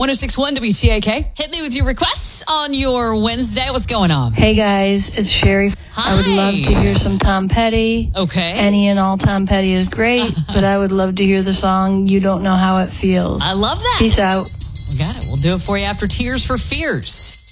106.1 WTAK. Hit me with your requests on your Wednesday. What's going on? Hey, guys. It's Sherry. Hi. I would love to hear some Tom Petty. Okay. Any and all Tom Petty is great, but I would love to hear the song You Don't Know How It Feels. I love that. Peace out. We got it. We'll do it for you after Tears for Fears.